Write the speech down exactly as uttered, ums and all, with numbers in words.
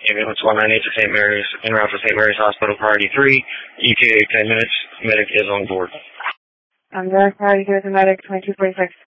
Ambulance one nine eight to Saint Mary's, en route to Saint Mary's Hospital, priority three, E T A ten minutes, medic is on board. I'm there, priority three with the medic, twenty-two forty-six.